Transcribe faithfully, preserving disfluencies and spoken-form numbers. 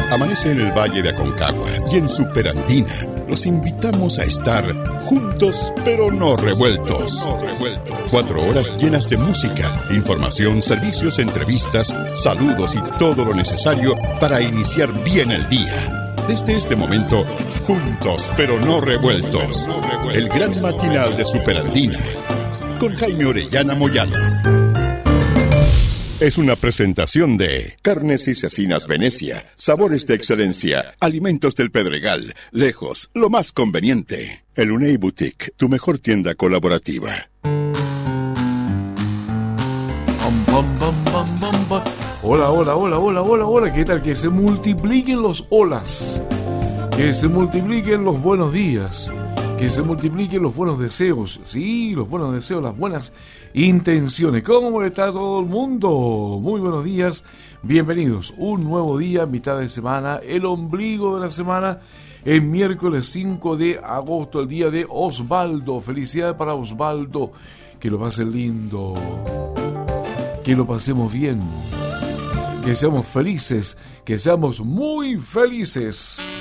Amanece en el Valle de Aconcagua y en Superandina. Los invitamos a estar juntos pero no revueltos. Cuatro horas llenas de música, información, servicios, entrevistas, saludos y todo lo necesario para iniciar bien el día. Desde este momento, juntos pero no revueltos. El gran matinal de Superandina con Jaime Orellana Moyano. Es una presentación de Carnes y Cecinas Venecia, sabores de excelencia, alimentos del Pedregal, lejos, lo más conveniente. El Unei Boutique, tu mejor tienda colaborativa. Hola, hola, hola, hola, hola, hola, ¿qué tal? Que se multipliquen los holas, que se multipliquen los buenos días, que se multipliquen los buenos deseos, sí, los buenos deseos, las buenas intenciones. ¿Cómo está todo el mundo? Muy buenos días, bienvenidos. Un nuevo día, mitad de semana, el ombligo de la semana, el miércoles cinco de agosto, el día de Osvaldo. Felicidades para Osvaldo, que lo pase lindo, que lo pasemos bien, que seamos felices, que seamos muy felices.